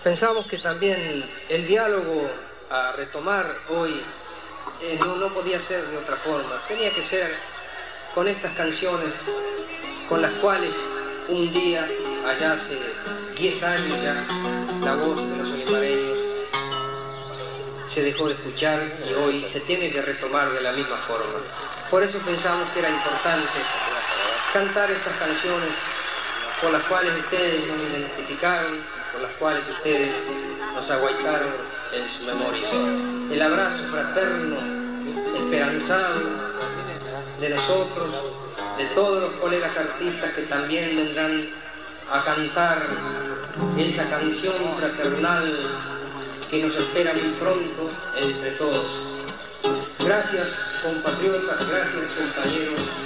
Pensamos que también el diálogo a retomar hoy no podía ser de otra forma, tenía que ser con estas canciones con las cuales un día, allá hace 10 años ya, la voz de los olimareños se dejó de escuchar y hoy se tiene que retomar de la misma forma. Por eso pensamos que era importante cantar estas canciones con las cuales ustedes nos identificaron, con las cuales ustedes nos aguaitaron en su memoria. El abrazo fraterno, esperanzado de nosotros, de todos los colegas artistas que también vendrán a cantar esa canción fraternal que nos espera muy pronto entre todos. Gracias, compatriotas, gracias, compañeros.